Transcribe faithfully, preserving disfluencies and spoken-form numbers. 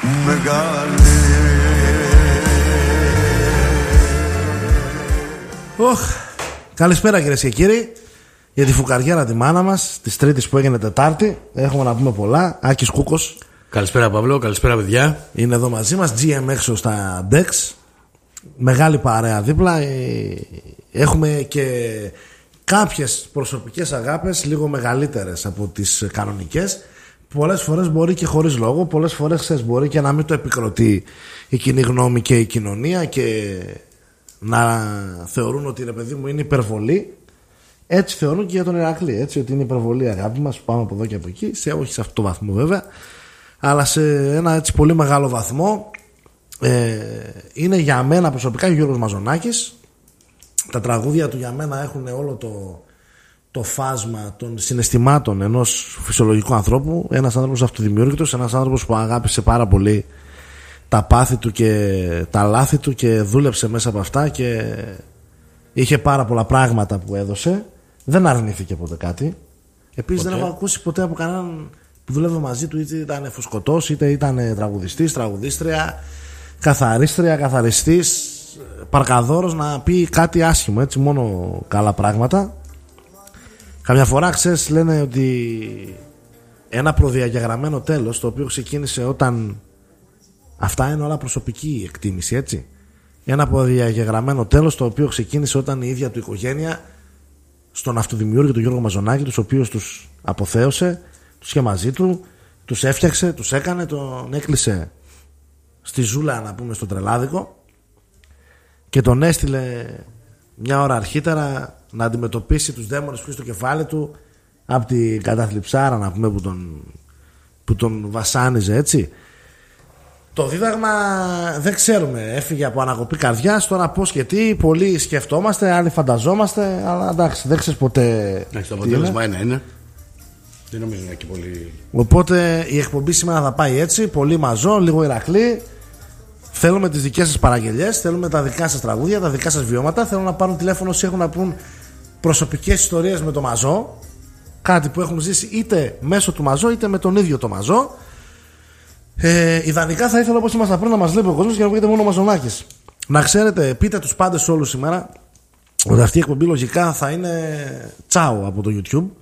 μεγάλη. Οχ, καλησπέρα κυρίες και κύριοι. Για τη φουκαριέρα τη μάνα μας, της Τρίτης που έγινε Τετάρτη, έχουμε να πούμε πολλά. Άκης Κούκος. Καλησπέρα Παύλο, καλησπέρα παιδιά. Είναι εδώ μαζί μας, τζι εμ έξω στα ντεξ. Μεγάλη παρέα δίπλα. Έχουμε και κάποιες προσωπικές αγάπες λίγο μεγαλύτερες από τις κανονικές. Πολλές φορές μπορεί και χωρίς λόγο, πολλές φορές ξέρεις, μπορεί και να μην το επικροτεί η κοινή γνώμη και η κοινωνία και να θεωρούν ότι ρε παιδί μου είναι υπερβολή. Έτσι θεωρούν και για τον Ηρακλή, έτσι, ότι είναι υπερβολή η αγάπη μας που πάμε από εδώ και από εκεί, σε, όχι σε αυτό το βαθμό βέβαια, αλλά σε ένα έτσι πολύ μεγάλο βαθμό. ε, είναι για μένα προσωπικά ο Γιώργος Μαζονάκης. Τα τραγούδια του για μένα έχουν όλο το, το φάσμα των συναισθημάτων ενός φυσιολογικού ανθρώπου. Ένας άνθρωπος αυτοδημιούργητος, ένας άνθρωπος που αγάπησε πάρα πολύ τα πάθη του και τα λάθη του και δούλεψε μέσα από αυτά και είχε πάρα πολλά πράγματα που έδωσε. Δεν αρνήθηκε ποτέ κάτι. Επίσης δεν έχω ακούσει ποτέ από κανέναν που δούλευε μαζί του, είτε ήταν φουσκωτός, είτε ήταν τραγουδιστής, τραγουδίστρια, καθαρίστρια, καθαριστής, παρκαδόρος, να πει κάτι άσχημο, έτσι, μόνο καλά πράγματα. Καμιά φορά ξέρεις λένε ότι ένα προδιαγεγραμμένο τέλος, το οποίο ξεκίνησε όταν, αυτά είναι όλα προσωπική εκτίμηση, έτσι, ένα προδιαγεγραμμένο τέλος το οποίο ξεκίνησε όταν η ίδια του οικογένεια στον αυτοδημιούργο του Γιώργο Μαζονάκη, τους οποίους τους αποθέωσε, τους είχε μαζί του, τους έφτιαξε, τους έκανε, τον έκλεισε στη ζούλα, να πούμε, στο τρελάδικο, και τον έστειλε μια ώρα αρχίτερα να αντιμετωπίσει τους δαίμονες που στο κεφάλι του από την καταθλιψάρα, να πούμε, που τον, που τον βασάνιζε, έτσι. Το δίδαγμα δεν ξέρουμε, έφυγε από ανακοπή καρδιάς. Τώρα πώς και τι, πολλοί σκεφτόμαστε, άλλοι φανταζόμαστε, αλλά εντάξει, δεν ξέρεις ποτέ. Εντάξει, το αποτέλεσμα είναι, είναι. Δεν νομίζω να είναι και πολύ. Οπότε η εκπομπή σήμερα θα πάει έτσι, πολύ μαζό, λίγο Ηρακλή. Θέλουμε τις δικές σας παραγγελιές, θέλουμε τα δικά σας τραγούδια, τα δικά σας βιώματα. Θέλω να πάρουν τηλέφωνο όσοι έχουν να πούν προσωπικές ιστορίες με το μαζό, κάτι που έχουν ζήσει είτε μέσω του μαζό είτε με τον ίδιο το μαζό. Ε, ιδανικά θα ήθελα, όπως ήμασταν πριν, να μας βλέπει ο κόσμος και να βγείτε μόνο ο Μαζονάκης. Να ξέρετε, πείτε τους πάντες όλους σήμερα ότι αυτή η εκπομπή λογικά θα είναι τσάου από το YouTube.